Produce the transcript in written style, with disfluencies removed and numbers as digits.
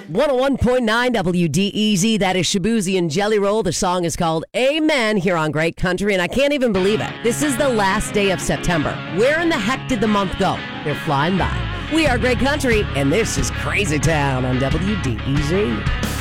101.9 WDEZ. That is Shabuzi and Jelly Roll. The song is called Amen here on Great Country, and I can't even believe it. This is the last day of September. Where in the heck did the month go? They're flying by. We are Great Country, and this is Crazy Town on WDEZ.